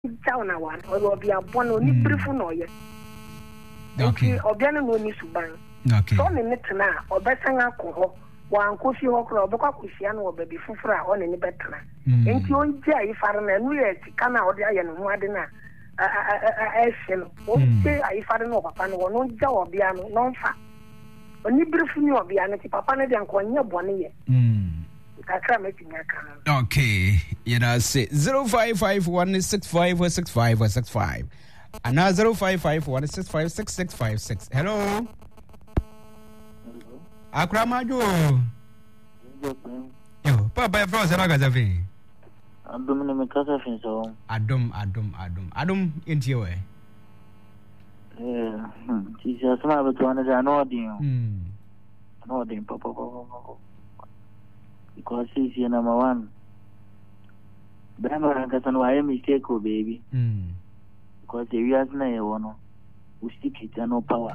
down na one or be a one only brief no ye. Okay, or be no ni suban. Okay. So me net na or better alcohol. One coffee or club, Bakusian or baby fufra on any better. Ain't you on jay farm and we can out there and Wadena? I say, I found no papa, no job, piano, non fat. Only brief new of piano, papa, and Quanya Bonnie. I can't make me a can. Okay, you know, say 0551656565. Another 0551656656. Hello. Akramaju. Yo, papa bro se raga zafi. Adum ni mekasa fin so. Adum inti we. Ti se asma be to anaja no din. No din papa. Because is number 1. Bama ka san waye mistake o baby. Because we as na ye wono. We stick it no power.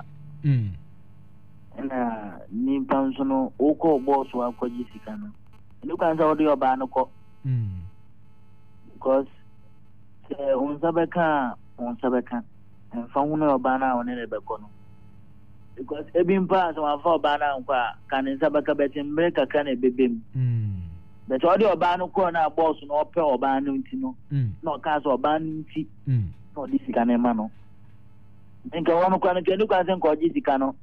Na ni panso no oko boss wa kwaji sika no you can say odi oba no ko because on sabeka en fa hu na oba na one le beko no because ebin pa so wa fa oba na nkwa kan sabeka betin break kan e bebem but odi oba no ko na boss no ope oba no nti no no ka so oba nti no di sika na ma no nka wono kwa no kenu kwa sen ko ji sika no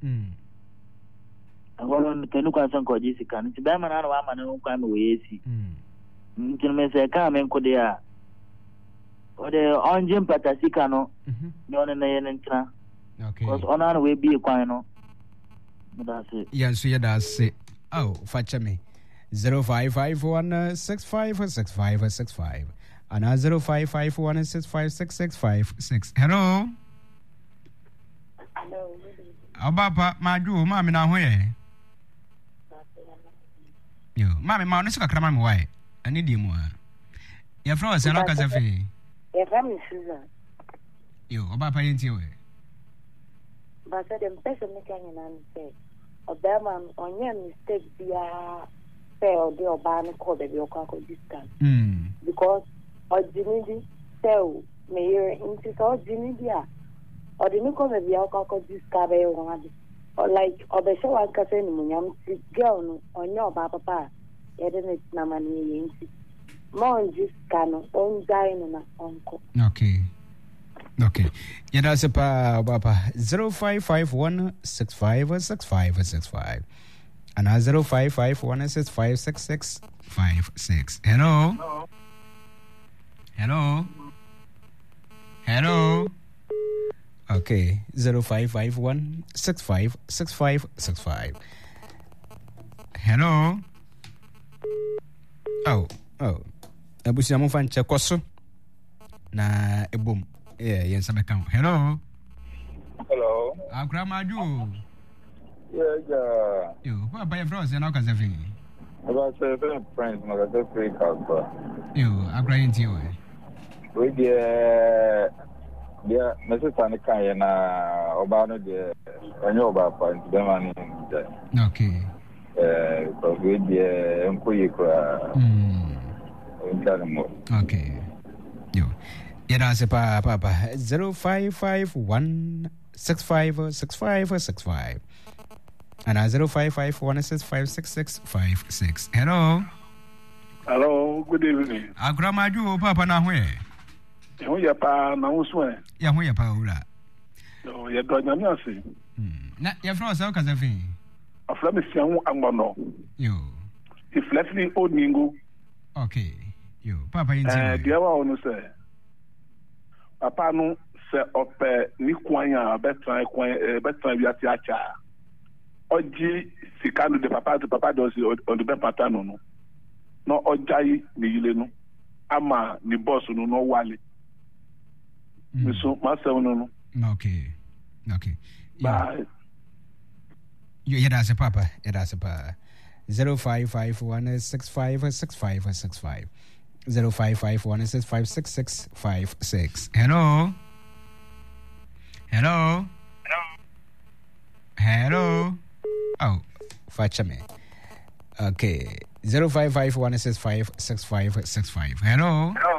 agora kenu kwa san ko ji sika nti ba mana na wa mana no kwa me we esi nti me se ka me ko de a o de onjin pata sika no ni ona na yen ntra okay cause ona na we bi kwan no that's it yansu ya that's it oh facha me 0551656565 and 0551656656. Hello Abapa maju mami na hoye yo mami ma no sika krama me why ani di mu a ya fra wasa no kasa fe ya fra mi Susan yo Abapa yenti we ba sa dem person me kan na nse obama onye mistake bia say odi oba no ko be o kwa ko discount because ojinidi say me here into so ojinidi a odi ni ko be bia o kwa ko discount be o ngadi or like obesha wa kase ni munyam ti girl no onye oba papa e de net na mani yenti mo discount no on dai no na onko okay yada se pa baba 0551656565 and 0551656656. Hello. Okay, 0551656565. Hello. Oh. Abusi amu fan chekoso na ebom. Yen sabe kan. Hello. Akramaju. Yeah. Yo, papa your friends na kaza fi. About seven friends na kaza free call. Yo, agrayin ti o. We dia mesesa ne kan ye na oba no de onye oba pa nti be ma ni. Okay. So we dia enkoyi kwa. Okay. Yo. Yada se pa papa 0551656565 and 0551656656. Hello, good evening. Agramaju papa na hwe. Ho ya pa na uswe. Ya ho ya pa ura. No, ya do nyame ase. Na ya fro so kaza fi. Afla me sian angono. Yo. If let me oningo. Okay. Yo, papa yin ti. Dia wa onu se. Papa no se ope ni kwan ya betan bi ati acha. Oji sikanu de papa do si on the patano no. No ojai ni yile no. Ama ni boss no wale. So myself no. Okay. Bye. You that's a papa. That's a papa. 0551656565. 0551656656. Hello. Oh, fetch me. Okay. 0551656565. Hello.